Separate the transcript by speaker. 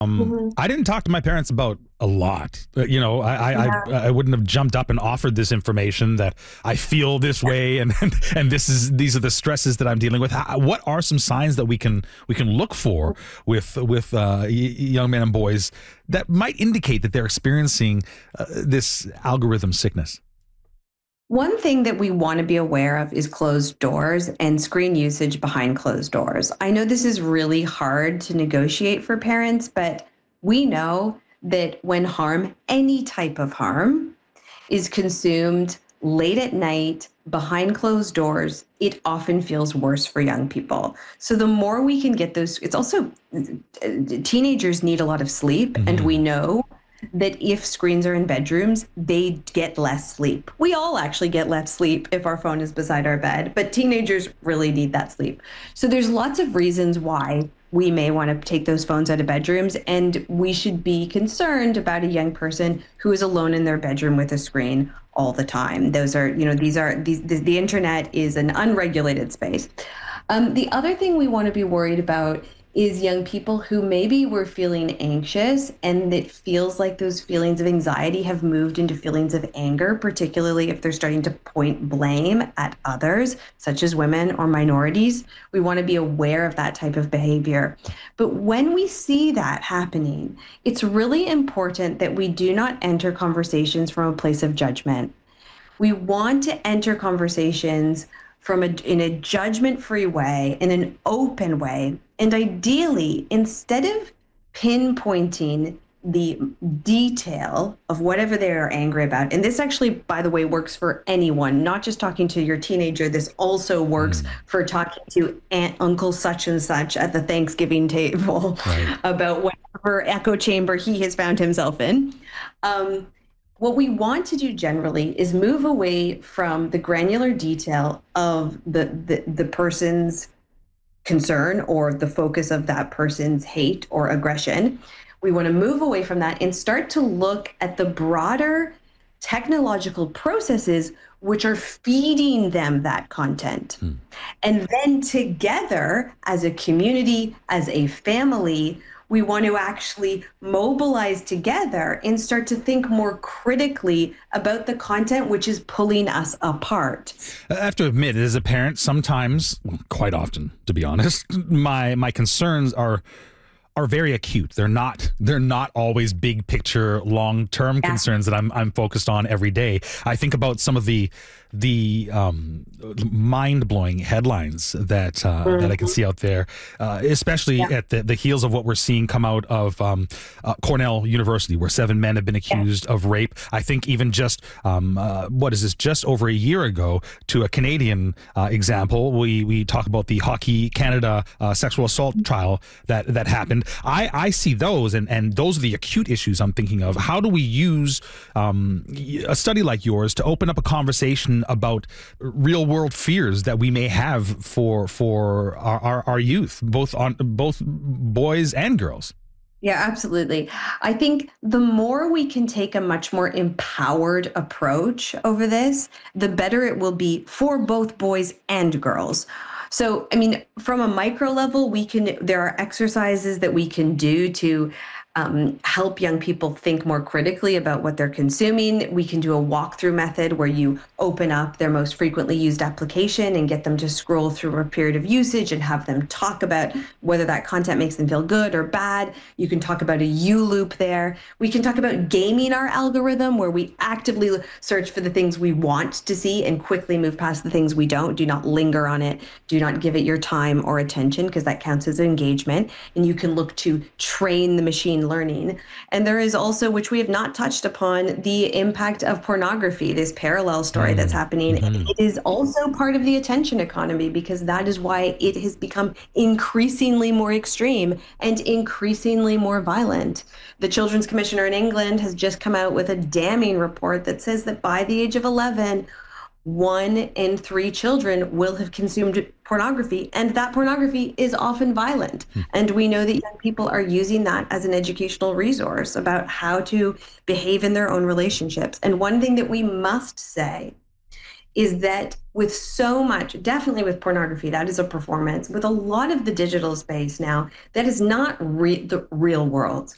Speaker 1: Mhm.
Speaker 2: I didn't talk to my parents about a lot.
Speaker 1: Yeah.
Speaker 2: I wouldn't have jumped up and offered this information that I feel this way, and these are the stresses that I'm dealing with. What are some signs that we can look for with young men and boys that might indicate that they're experiencing this algorithm sickness?
Speaker 1: One thing that we want to be aware of is closed doors and screen usage behind closed doors. I know this is really hard to negotiate for parents, but we know that when harm, any type of harm, is consumed late at night behind closed doors, it often feels worse for young people. So the more we can get those, it's also teenagers need a lot of sleep, and we
Speaker 2: Hmm.
Speaker 1: know that if screens are in bedrooms, they get less sleep. We all actually get less sleep if our phone is beside our bed, but teenagers really need that sleep. So there's lots of reasons why we may want to take those phones out of bedrooms, and we should be concerned about a young person who is alone in their bedroom with a screen all the time. Those are, the internet is an unregulated space. The other thing we want to be worried about is young people who maybe were feeling anxious, and it feels like those feelings of anxiety have moved into feelings of anger, particularly if they're starting to point blame at others, such as women or minorities. We want to be aware of that type of behavior. But when we see that happening, it's really important that we do not enter conversations from a place of judgment. We want to enter conversations in a judgment-free way, in an open way, and ideally, instead of pinpointing the detail of whatever they are angry about, and this actually, by the way, works for anyone, not just talking to your teenager. This also works
Speaker 2: Mm,
Speaker 1: for talking to Aunt, Uncle such and such at the Thanksgiving table
Speaker 2: right.
Speaker 1: about whatever echo chamber he has found himself in. Um, what we want to do generally is move away from the granular detail of the person's concern or the focus of that person's hate or aggression. We want to move away from that and start to look at the broader technological processes which are feeding them that content.
Speaker 2: Mm.
Speaker 1: And then together, as a community, as a family, we want to actually mobilize together and start to think more critically about the content which is pulling us apart.
Speaker 2: I have to admit, as a parent, sometimes, well, quite often, to be honest, my concerns are very acute. They're not always big picture, long term
Speaker 1: Yeah.
Speaker 2: concerns that I'm focused on every day. I think about some of the mind blowing headlines that I can
Speaker 1: Mhm.
Speaker 2: see out there, especially
Speaker 1: Yeah.
Speaker 2: at the heels of what we're seeing come out of Cornell University, where 7 men have been
Speaker 1: Yeah.
Speaker 2: accused of rape. I think even just what is this? Just over a year ago, to a Canadian example, we talk about the Hockey Canada sexual assault trial that happened. I see those, and those are the acute issues I'm thinking of. How do we use a study like yours to open up a conversation about real world fears that we may have for our youth, both boys and girls?
Speaker 1: Yeah, absolutely. I think the more we can take a much more empowered approach over this, the better it will be for both boys and girls. So, I mean, from a micro level, there are exercises that we can do to help young people think more critically about what they're consuming. We can do a walkthrough method where you open up their most frequently used application and get them to scroll through a period of usage and have them talk about whether that content makes them feel good or bad. You can talk about a U loop there. We can talk about gaming our algorithm, where we actively search for the things we want to see and quickly move past the things we don't. Do not linger on it. Do not give it your time or attention, because that counts as engagement. And you can look to train the machine learning. And there is also, which we have not touched upon, the impact of pornography, this parallel story that's
Speaker 2: Mm,
Speaker 1: happening. And
Speaker 2: hmm.
Speaker 1: it is also part of the attention economy, because that is why it has become increasingly more extreme and increasingly more violent. The Children's Commissioner in England has just come out with a damning report that says that by the age of 11, 1 in 3 children will have consumed pornography, and that pornography is often violent. And we know that young people are using that as an educational resource about how to behave in their own relationships. And one thing that we must say is that with so much, definitely with pornography, that is a performance. With a lot of the digital space now, that is not the real world.